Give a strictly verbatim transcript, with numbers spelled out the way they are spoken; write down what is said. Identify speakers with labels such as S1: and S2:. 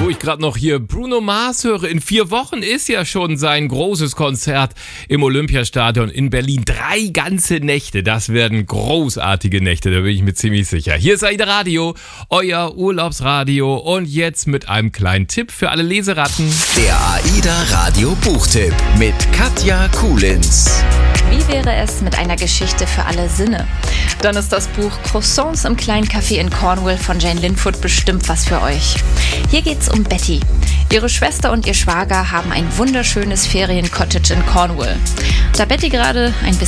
S1: wo ich gerade noch hier Bruno Mars höre. In vier Wochen ist ja schon sein großes Konzert im Olympiastadion in Berlin. Drei ganze Nächte. Das werden großartige Nächte, da bin ich mir ziemlich sicher. Hier ist AIDA Radio, euer Urlaubsradio. Und jetzt mit einem kleinen Tipp für alle Leseratten.
S2: Der AIDA Radio Buchtipp mit Katja Kulins.
S3: Wie wäre es mit einer Geschichte für alle Sinne? Dann ist das Buch Croissants im kleinen Café in Cornwall von Jane Linfoot bestimmt was für euch. Hier geht's um Betty. Ihre Schwester und ihr Schwager haben ein wunderschönes Feriencottage in Cornwall. Da Betty gerade ein bisschen